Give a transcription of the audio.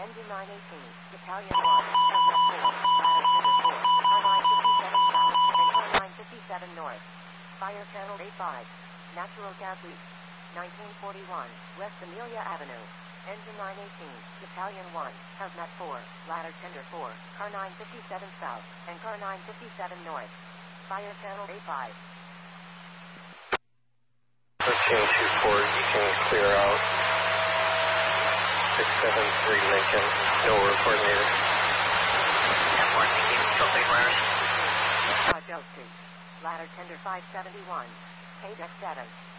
Engine 918, Battalion 1, Hazmat 4, Ladder Tender 4, car 957 south, and car 957 north. Fire channel 85, natural gas leak. 1941, West Amelia Avenue. Engine 918, Battalion 1, Hazmat 4, Ladder Tender 4, car 957 south, and car 957 north. Fire channel 85. 1324, you can clear out. 673 Lincoln, Dover coordinator. Airport, Tilting Wires. Dodge Street, Ladder Tender 571, KDEX 7.